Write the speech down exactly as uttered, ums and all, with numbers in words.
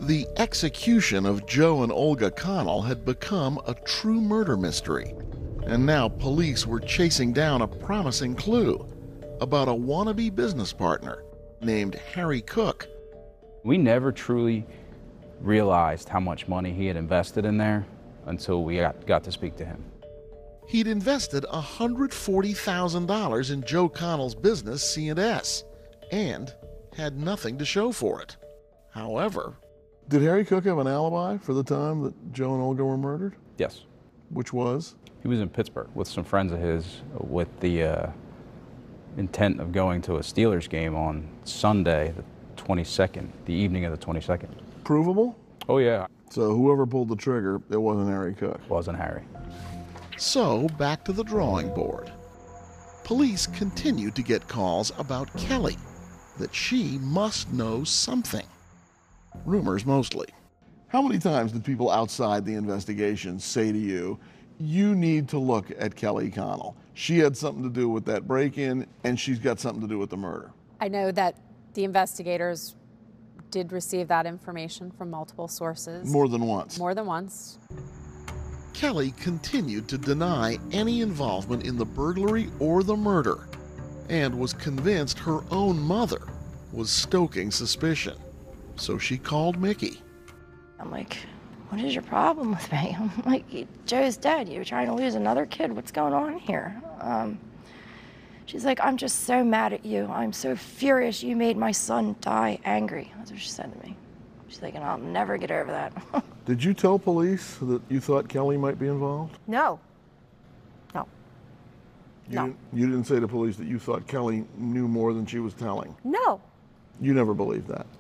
The execution of Joe and Olga Connell had become a true murder mystery, and now police were chasing down a promising clue about a wannabe business partner named Harry Cook. We never truly realized how much money he had invested in there until we got, got to speak to him. He'd invested one hundred forty thousand dollars in Joe Connell's business, C and S, and had nothing to show for it. However, did Harry Cook have an alibi for the time that Joe and Olga were murdered? Yes. Which was? He was in Pittsburgh with some friends of his with the uh, intent of going to a Steelers game on Sunday, the twenty-second, the evening of the twenty-second. Provable? Oh, yeah. So whoever pulled the trigger, it wasn't Harry Cook. Wasn't Harry. So back to the drawing board. Police continued to get calls about Kelly, that she must know something. Rumors mostly. How many times did people outside the investigation say to you, you need to look at Kelly Connell? She had something to do with that break-in, and she's got something to do with the murder. I know that the investigators did receive that information from multiple sources. More than once. More than once. Kelly continued to deny any involvement in the burglary or the murder, and was convinced her own mother was stoking suspicion. So she called Mickey. I'm like, what is your problem with me? I'm like, Joe's dead. You're trying to lose another kid. What's going on here? Um, she's like, I'm just so mad at you. I'm so furious you made my son die angry. That's what she said to me. She's like, and I'll never get over that. Did you tell police that you thought Kelly might be involved? No. No. You No. Didn't, you didn't say to police that you thought Kelly knew more than she was telling? No. You never believed that?